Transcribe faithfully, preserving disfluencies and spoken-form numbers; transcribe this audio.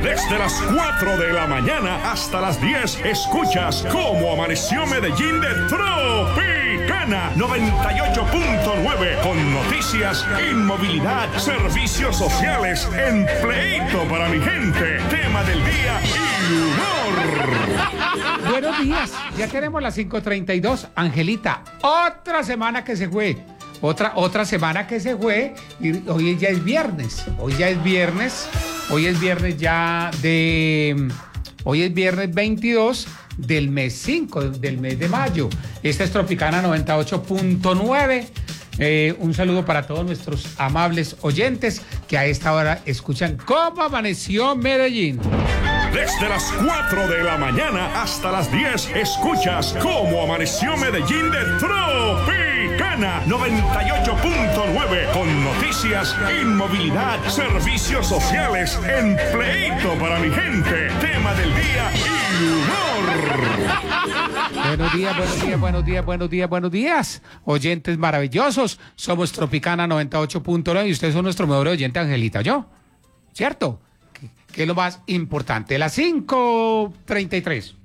Desde las cuatro de la mañana hasta las diez, escuchas cómo amaneció Medellín de Tropicana noventa y ocho punto nueve, con noticias, inmovilidad, servicios sociales, empleito para mi gente, tema del día y humor. Buenos días, ya tenemos las cinco treinta y dos. Angelita, otra semana que se fue. Otra, otra semana que se fue y hoy ya es viernes. Hoy ya es viernes. Hoy es viernes ya de... Hoy es viernes veintidós del mes cinco, del mes de mayo. Esta es Tropicana noventa y ocho punto nueve. Eh, un saludo para todos nuestros amables oyentes que a esta hora escuchan cómo amaneció Medellín. Desde las cuatro de la mañana hasta las diez, escuchas cómo amaneció Medellín de Tropicana noventa y ocho punto nueve, con noticias, inmovilidad, servicios sociales, empleito para mi gente, tema del día y humor. Buenos días, buenos días, buenos días, buenos días, buenos días. Oyentes maravillosos, somos Tropicana noventa y ocho punto nueve y ustedes son nuestro mejor oyente, Angelita, ¿yo? ¿Cierto? Que es lo más importante. Las cinco treinta y tres.